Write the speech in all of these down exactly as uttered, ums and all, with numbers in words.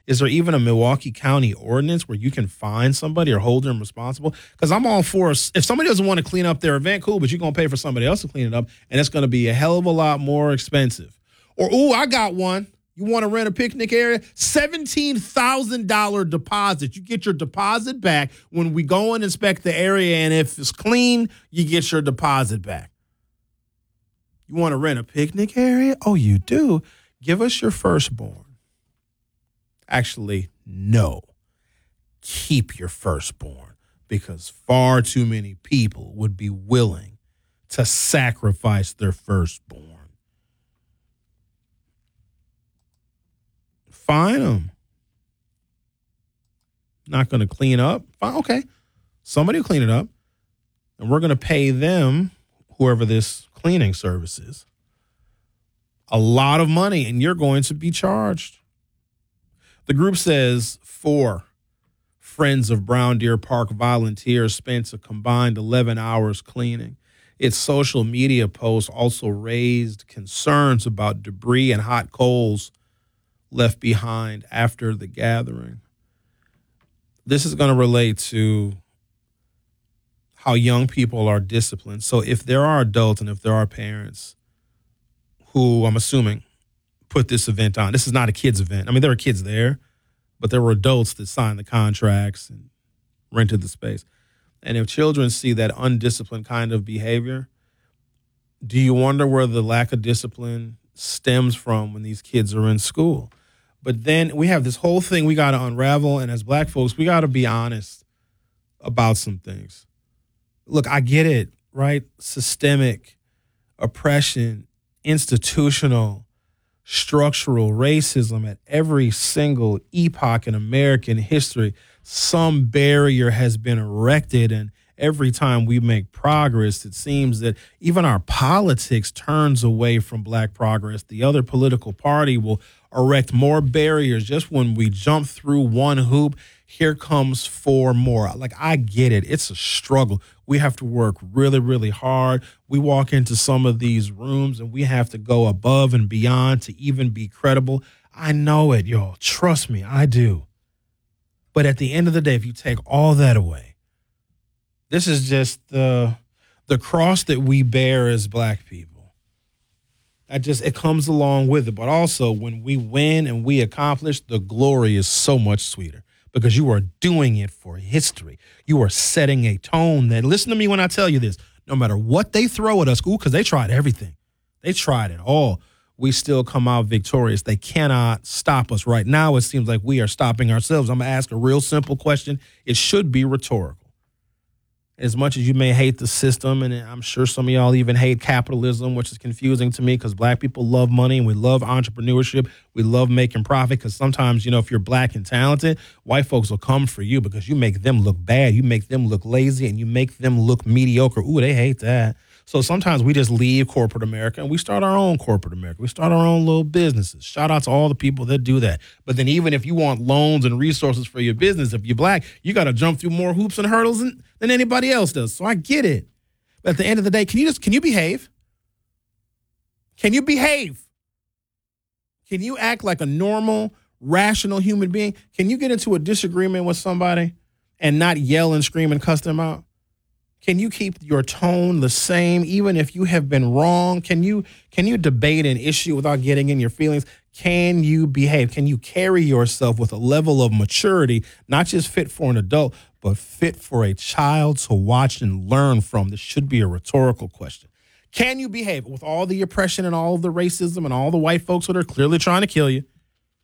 Is there even a Milwaukee County ordinance where you can fine somebody or hold them responsible? Because I'm all for, if somebody doesn't want to clean up their event, cool, but you're going to pay for somebody else to clean it up, and it's going to be a hell of a lot more expensive. Or, ooh, I got one. You want to rent a picnic area? seventeen thousand dollars deposit. You get your deposit back when we go and inspect the area, and if it's clean, you get your deposit back. You want to rent a picnic area? Oh, you do? Give us your firstborn. Actually, no. Keep your firstborn, because far too many people would be willing to sacrifice their firstborn. Fine them. Not going to clean up? Fine, okay. Somebody will clean it up, and we're going to pay them, whoever this cleaning service is, a lot of money, and you're going to be charged. The group says four Friends of Brown Deer Park volunteers spent a combined eleven hours cleaning. Its social media posts also raised concerns about debris and hot coals left behind after the gathering. This is going to relate to how young people are disciplined. So if there are adults and if there are parents who, I'm assuming, put this event on, this is not a kids event. I mean, there were kids there, but there were adults that signed the contracts and rented the space. And if children see that undisciplined kind of behavior, do you wonder where the lack of discipline stems from when these kids are in school? But then we have this whole thing we got to unravel, and as black folks, we got to be honest about some things. Look, I get it, right? Systemic oppression, institutional, structural racism at every single epoch in American history. Some barrier has been erected, and every time we make progress, it seems that even our politics turns away from black progress. The other political party will erect more barriers. Just when we jump through one hoop, here comes four more. Like, I get it. It's a struggle. We have to work really, really hard. We walk into some of these rooms and we have to go above and beyond to even be credible. I know it, y'all. Trust me, I do. But at the end of the day, if you take all that away, this is just the the cross that we bear as black people. I just, it comes along with it. But also, when we win and we accomplish, the glory is so much sweeter because you are doing it for history. You are setting a tone that, listen to me when I tell you this, no matter what they throw at us, ooh, because they tried everything. They tried it all. We still come out victorious. They cannot stop us. Right now, it seems like we are stopping ourselves. I'm going to ask a real simple question. It should be rhetorical. As much as you may hate the system, and I'm sure some of y'all even hate capitalism, which is confusing to me because black people love money and we love entrepreneurship. We love making profit because sometimes, you know, if you're black and talented, white folks will come for you because you make them look bad. You make them look lazy and you make them look mediocre. Ooh, they hate that. So sometimes we just leave corporate America and we start our own corporate America. We start our own little businesses. Shout out to all the people that do that. But then even if you want loans and resources for your business, if you're black, you got to jump through more hoops and hurdles than, than anybody else does. So I get it. But at the end of the day, can you just, can you behave? Can you behave? Can you act like a normal, rational human being? Can you get into a disagreement with somebody and not yell and scream and cuss them out? Can you keep your tone the same even if you have been wrong? Can you can you debate an issue without getting in your feelings? Can you behave? Can you carry yourself with a level of maturity, not just fit for an adult, but fit for a child to watch and learn from? This should be a rhetorical question. Can you behave with all the oppression and all of the racism and all the white folks that are clearly trying to kill you?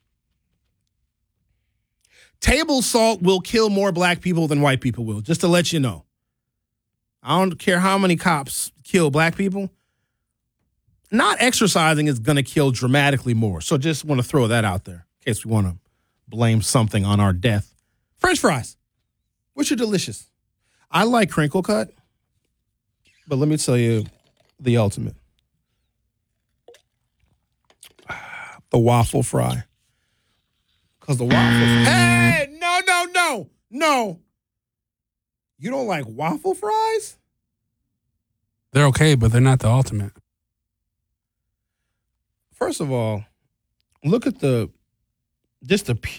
Table salt will kill more black people than white people will, just to let you know. I don't care how many cops kill black people. Not exercising is going to kill dramatically more. So just want to throw that out there in case we want to blame something on our death. French fries, which are delicious. I like crinkle cut, but let me tell you the ultimate. The waffle fry. Because the waffle Hey, no, no, no, no. You don't like waffle fries? They're okay, but they're not the ultimate. First of all, look at the, just the